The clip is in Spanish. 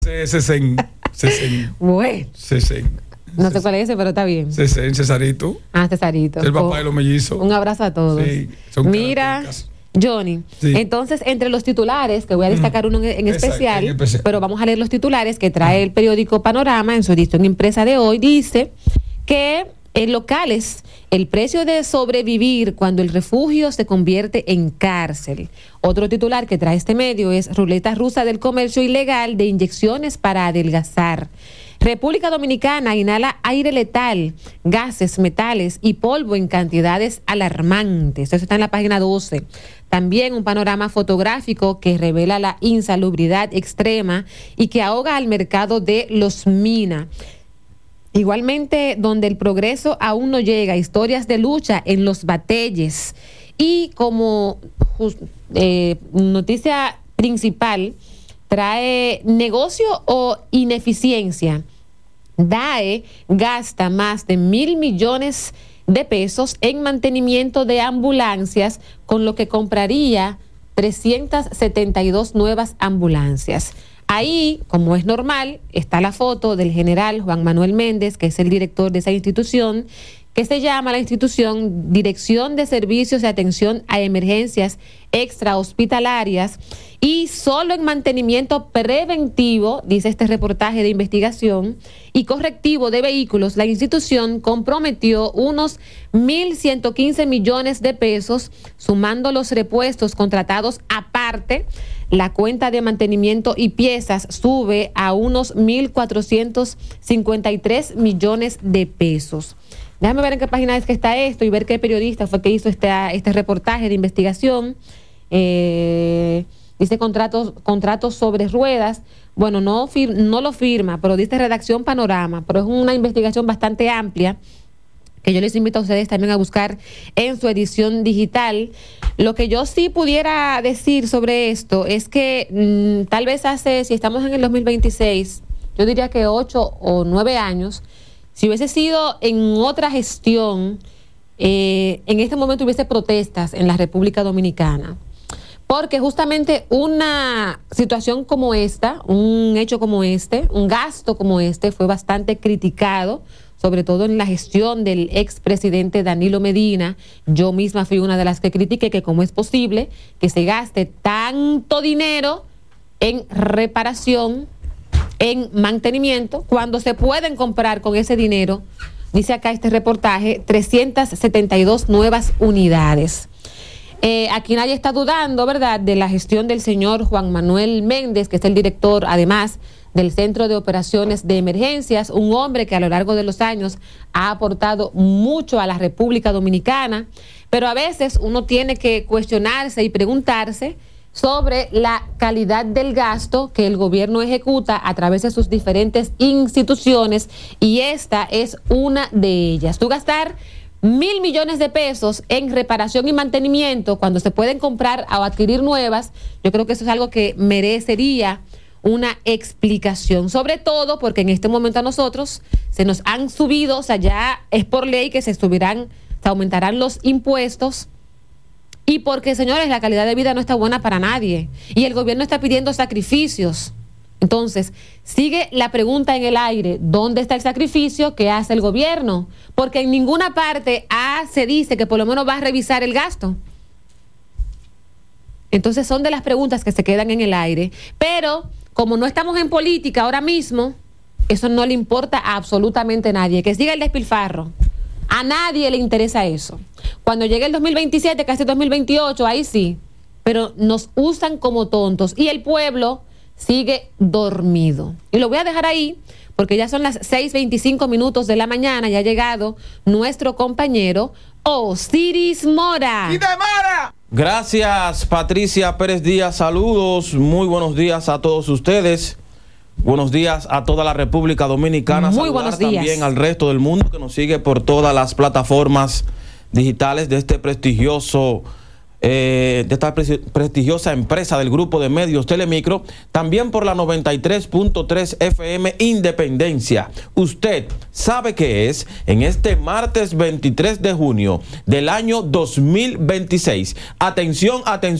Cesen. Bueno. Cesen. No sé cuál es ese, pero está bien. Cesarito. Cesarito. El papá de los mellizos. Un abrazo a todos. Sí, mira, Johnny, sí. Entonces, entre los titulares, que voy a destacar uno en especial, pero vamos a leer los titulares que trae el periódico Panorama en su edición impresa de hoy, dice que en locales el precio de sobrevivir cuando el refugio se convierte en cárcel. Otro titular que trae este medio es ruleta rusa del comercio ilegal de inyecciones para adelgazar. República Dominicana inhala aire letal, gases, metales y polvo en cantidades alarmantes. Eso está en la página 12. También un panorama fotográfico que revela la insalubridad extrema y que ahoga al mercado de los mina. Igualmente, donde el progreso aún no llega, historias de lucha en los bateyes. Y como noticia principal, trae negocio o ineficiencia. DAE gasta más de 1.000 millones de pesos en mantenimiento de ambulancias, con lo que compraría 372 nuevas ambulancias. Ahí, como es normal, está la foto del general Juan Manuel Méndez, que es el director de esa institución, que se llama la institución Dirección de Servicios de Atención a Emergencias Extrahospitalarias, y solo en mantenimiento preventivo, dice este reportaje de investigación, y correctivo de vehículos, la institución comprometió unos 1.115 millones de pesos, sumando los repuestos contratados aparte. La cuenta de mantenimiento y piezas sube a unos 1.453 millones de pesos. Déjame ver en qué página es que está esto y ver qué periodista fue que hizo este reportaje de investigación. Dice contratos sobre ruedas. Bueno, no lo firma, pero dice redacción Panorama. Pero es una investigación bastante amplia que yo les invito a ustedes también a buscar en su edición digital. Lo que yo sí pudiera decir sobre esto es que tal vez si estamos en el 2026, yo diría que 8 o 9 años, si hubiese sido en otra gestión, en este momento hubiese protestas en la República Dominicana. Porque justamente una situación como esta, un hecho como este, un gasto como este, fue bastante criticado, sobre todo en la gestión del expresidente Danilo Medina. Yo misma fui una de las que critiqué que cómo es posible que se gaste tanto dinero en reparación, en mantenimiento, cuando se pueden comprar con ese dinero, dice acá este reportaje, 372 nuevas unidades. Aquí nadie está dudando, ¿verdad?, de la gestión del señor Juan Manuel Méndez, que es el director, además, del Centro de Operaciones de Emergencias, un hombre que a lo largo de los años ha aportado mucho a la República Dominicana, pero a veces uno tiene que cuestionarse y preguntarse sobre la calidad del gasto que el gobierno ejecuta a través de sus diferentes instituciones, y esta es una de ellas. Tú gastar 1.000 millones de pesos en reparación y mantenimiento cuando se pueden comprar o adquirir nuevas, yo creo que eso es algo que merecería una explicación, sobre todo porque en este momento a nosotros se nos han subido, o sea, ya es por ley que se aumentarán los impuestos, y porque, señores, la calidad de vida no está buena para nadie y el gobierno está pidiendo sacrificios. Entonces, sigue la pregunta en el aire: ¿dónde está el sacrificio que hace el gobierno? Porque en ninguna parte se dice que por lo menos va a revisar el gasto. Entonces, son de las preguntas que se quedan en el aire, pero como no estamos en política ahora mismo, eso no le importa a absolutamente nadie. Que siga el despilfarro. A nadie le interesa eso. Cuando llegue el 2027, casi 2028, ahí sí. Pero nos usan como tontos y el pueblo sigue dormido. Y lo voy a dejar ahí porque ya son las 6:25 minutos de la mañana. Ya ha llegado nuestro compañero Osiris Mora. ¡Y demora! Gracias, Patricia Pérez Díaz. Saludos, muy buenos días a todos ustedes. Buenos días a toda la República Dominicana. Muy buenos días. También al resto del mundo que nos sigue por todas las plataformas digitales de esta prestigiosa empresa del grupo de medios Telemicro, también por la 93.3 FM Independencia. Usted sabe qué es en este martes 23 de junio del año 2026. Atención, atención.